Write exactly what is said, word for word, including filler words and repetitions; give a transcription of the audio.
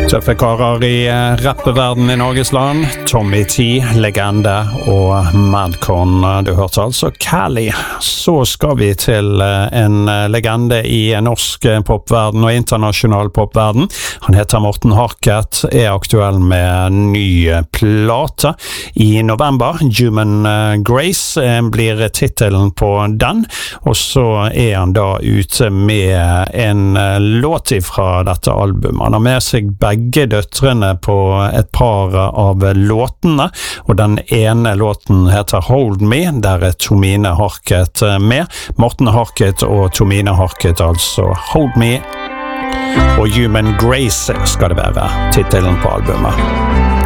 Tøffe karer i rappeverden i Norges land, Tommy T, legende, og Madcon. Du hørte altså Cali. Så skal vi til en legende i norsk popverden og internasjonal popverden. Han heter Morten Harket, er aktuell med ny plate i november. Human Grace blir titelen på den, og så er han da ute med en låt fra dette albumet. Han har med seg begge døtrene på et par av låtene, og den ene låten heter Hold Me, der er Tomine Harket med. Morten Harket og Tomine Harket, altså Hold Me, og Human Grace skal det være titelen på albumet.